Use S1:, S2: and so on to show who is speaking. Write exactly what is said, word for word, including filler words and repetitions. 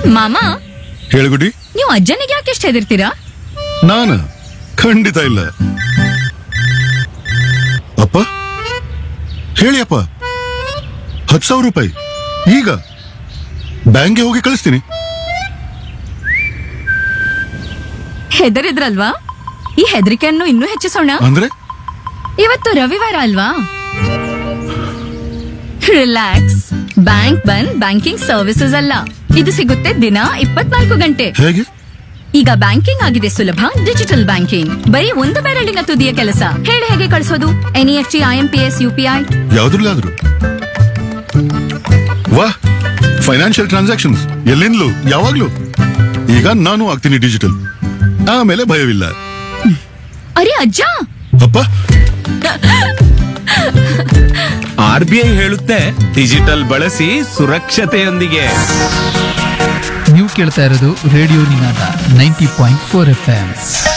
S1: ಮಾಮ,
S2: ಹೇಳುಗುಡಿ.
S1: ನೀವು ಅಜ್ಜನಿಗೆ ಯಾಕೆ ಎಷ್ಟು ಹೆದರ್ತೀರಾ?
S2: ನಾನು ಖಂಡಿತ ಇಲ್ಲ. ಅಪ್ಪ ಹೇಳಿ ಅಪ್ಪ. ಹತ್ತು ಸಾವಿರ ರೂಪಾಯಿ ಈಗ ಬ್ಯಾಂಕ್ಗೆ ಹೋಗಿ ಕಳಿಸ್ತೀನಿ.
S1: ಹೆದರಿದ್ರಲ್ವಾ? ಈ ಹೆದರಿಕೆಯನ್ನು ಇನ್ನೂ ಹೆಚ್ಚಿಸೋಣ.
S2: ಅಂದ್ರೆ
S1: ಇವತ್ತು ರವಿವಾರ ಅಲ್ವಾ? ರಿಲ್ಯಾಕ್ಸ್. ಬ್ಯಾಂಕ್ ಬಂದ್ ಬ್ಯಾಂಕಿಂಗ್ ಸರ್ವಿಸಸ್ ಅಲ್ಲ, ಇದು ಸಿಗುತ್ತೆ ದಿನ ಇಪ್ಪತ್ನಾಲ್ಕು ಗಂಟೆ.
S2: ಹೇಗೆ?
S1: ಈಗ ಬ್ಯಾಂಕಿಂಗ್ ಆಗಿದೆ ಸುಲಭ. ಡಿಜಿಟಲ್ ಬ್ಯಾಂಕಿಂಗ್ ಬರೀ ಒಂದು ಬೆರಳಿನ ತುದಿಯ ಕೆಲಸ. ಹೇಳಿ ಹೇಗೆ ಕಳಿಸೋದು? NEFT, IMPS, UPI
S2: ಯಾವ್ದ್ರಲ್ಲಾದ್ರು. ವಾಹ್, ಫೈನಾನ್ಷಿಯಲ್ ಟ್ರಾನ್ಸಾಕ್ಷನ್ಸ್ ಎಲ್ಲಿಂದಲೂ ಯಾವಾಗ್ಲೂ. ಈಗ ನಾನು ಆಗ್ತೀನಿ ಡಿಜಿಟಲ್. ಆಮೇಲೆ ಭಯವಿಲ್ಲ.
S1: ಅರೆ ಅಜ್ಜ,
S2: ಅಪ್ಪ.
S3: ಆರ್ ಬಿ ಐ ಹೇಳುತ್ತೆ, ಡಿಜಿಟಲ್ ಬಳಸಿ ಸುರಕ್ಷತೆಯೊಂದಿಗೆ.
S4: ನೀವು ಕೇಳ್ತಾ ಇರೋದು ರೇಡಿಯೋ ನಿನಾದ ninety point four F M.